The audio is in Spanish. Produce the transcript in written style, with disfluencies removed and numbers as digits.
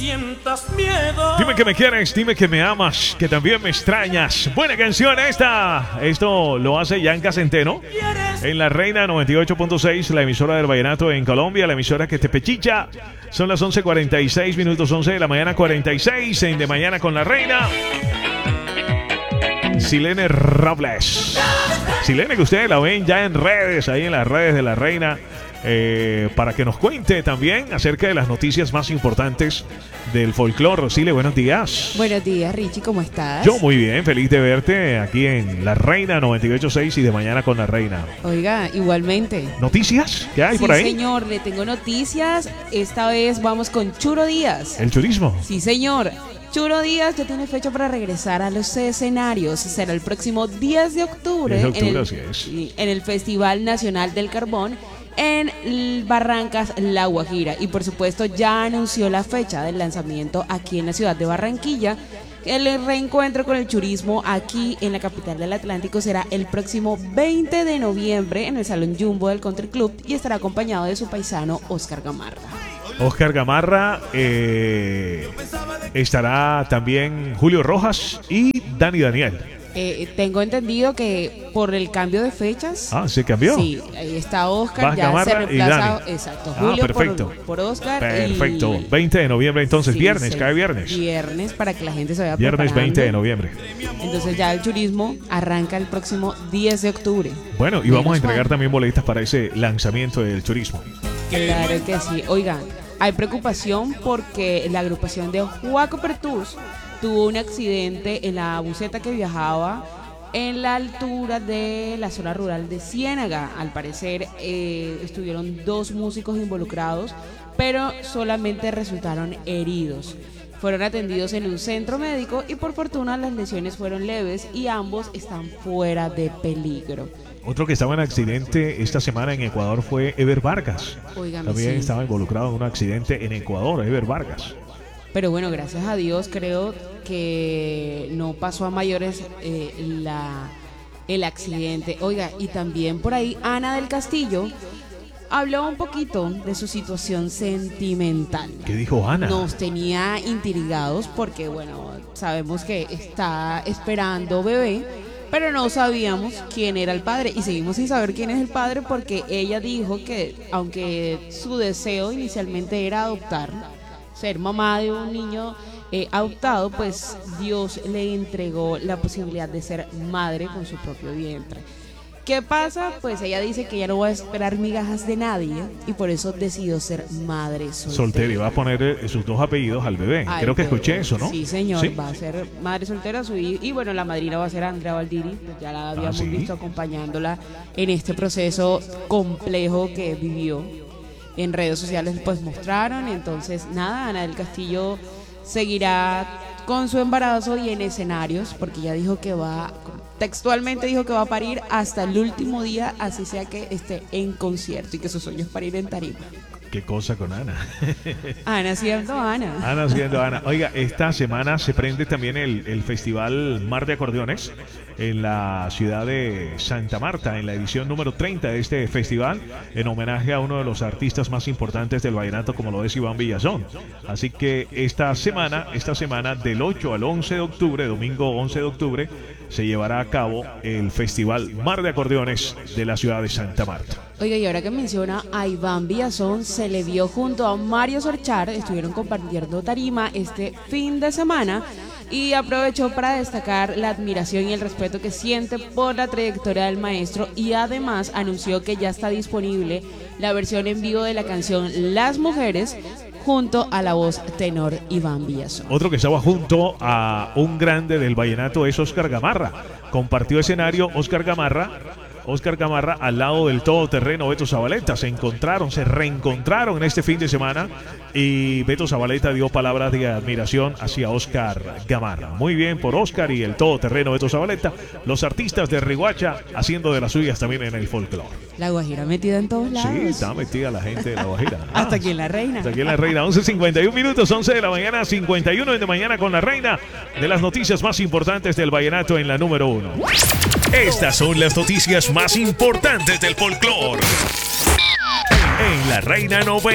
Sientas miedo. Dime que me quieres, dime que me amas, que también me extrañas. Buena canción esta. Esto lo hace Yanka Centeno en La Reina 98.6, la emisora del vallenato en Colombia, la emisora que te pechicha. Son las 11:46 minutos, 11 de la mañana, 46 en De Mañana con La Reina. Silene Robles. Silene, que ustedes la ven ya en redes, ahí en las redes de La Reina. Para que nos cuente también acerca de las noticias más importantes del folclore. Sile, buenos días. Buenos días, Richie, ¿cómo estás? Yo muy bien, feliz de verte aquí en La Reina 98.6 y De Mañana con La Reina. Oiga, igualmente. ¿Noticias? ¿Qué hay por ahí? Sí, señor, le tengo noticias. Esta vez vamos con Churo Díaz. ¿El turismo? Sí, señor. Churo Díaz ya tiene fecha para regresar a los escenarios. Será el próximo 10 de octubre, 10 de octubre, así es. en el Festival Nacional del Carbón en Barrancas, La Guajira. Y por supuesto ya anunció la fecha del lanzamiento aquí en la ciudad de Barranquilla. El reencuentro con el churismo aquí en la capital del Atlántico será el próximo 20 de noviembre en el Salón Jumbo del Country Club y estará acompañado de su paisano Oscar Gamarra. Oscar Gamarra, estará también Julio Rojas y Dani Daniel. Tengo entendido que por el cambio de fechas. Ah, ¿se cambió? Sí, ahí está Oscar, Vas ya Gamarra se reemplaza. y Dani. Exacto, Julio perfecto. por Oscar. Perfecto. 20 de noviembre entonces, Sí, viernes, sí, cae viernes. Viernes para que la gente se vaya Viernes preparando. 20 de noviembre. Entonces ya el turismo arranca el próximo 10 de octubre. Bueno, y vamos a Menos entregar mal. también boletas para ese lanzamiento del turismo. Claro que sí. Oigan, hay preocupación porque la agrupación de Juaco Pertus tuvo un accidente en la buseta que viajaba en la altura de la zona rural de Ciénaga. Al parecer estuvieron 2 músicos involucrados, pero solamente resultaron heridos. Fueron atendidos en un centro médico y por fortuna las lesiones fueron leves y ambos están fuera de peligro. Otro que estaba en accidente esta semana en Ecuador fue Ever Vargas. Óigame, También sí. estaba involucrado en un accidente en Ecuador, Ever Vargas. Pero bueno, gracias a Dios creo que no pasó a mayores el accidente. Oiga, y también por ahí Ana del Castillo habló un poquito de su situación sentimental. ¿Qué dijo Ana? Nos tenía intrigados porque, bueno, sabemos que está esperando bebé, pero no sabíamos quién era el padre y seguimos sin saber quién es el padre porque ella dijo que aunque su deseo inicialmente era adoptar, ser mamá de un niño adoptado, pues Dios le entregó la posibilidad de ser madre con su propio vientre. ¿Qué pasa? Pues ella dice que ya no va a esperar migajas de nadie y por eso decidió ser madre Soltera, y va a poner sus 2 apellidos al bebé. Ay, Creo que bebé. escuché eso, ¿no? Sí, señor, ¿Sí? va a ser madre soltera y bueno, la madrina va a ser Andrea Valdiri, pues ya la habíamos ¿sí? visto acompañándola en este proceso complejo que vivió. En redes sociales pues mostraron, entonces nada, Ana del Castillo seguirá con su embarazo y en escenarios, porque ella dijo que textualmente dijo que va a parir hasta el último día, así sea que esté en concierto y que su sueño es parir en tarima. ¿Qué cosa con Ana? Ana siendo Ana. Ana siendo Ana. Oiga, esta semana se prende también el Festival Mar de Acordeones en la ciudad de Santa Marta, en la edición número 30 de este festival, en homenaje a uno de los artistas más importantes del vallenato, como lo es Iván Villazón. Así que esta semana, del 8 al 11 de octubre, domingo 11 de octubre, se llevará a cabo el Festival Mar de Acordeones de la ciudad de Santa Marta. Oiga, y ahora que menciona a Iván Villazón, se le vio junto a Mario Sorchar, estuvieron compartiendo tarima este fin de semana y aprovechó para destacar la admiración y el respeto que siente por la trayectoria del maestro y además anunció que ya está disponible la versión en vivo de la canción Las Mujeres junto a la voz tenor Iván Villazón. Otro que estaba junto a un grande del vallenato es Oscar Gamarra. Compartió escenario Oscar Gamarra al lado del todoterreno Beto Zabaleta. Se reencontraron en este fin de semana y Beto Zabaleta dio palabras de admiración hacia Oscar Gamarra. Muy bien por Oscar y el todoterreno Beto Zabaleta, los artistas de Riguacha haciendo de las suyas también en el folclore. La Guajira metida en todos lados. Sí, está metida la gente de la Guajira. Hasta aquí en La Reina. Hasta aquí en La Reina, 11:51 minutos, 11 de la mañana, 51 de mañana con La Reina, de las noticias más importantes del vallenato en la número 1. Estas son las noticias más importantes del folclore en La Reina 90.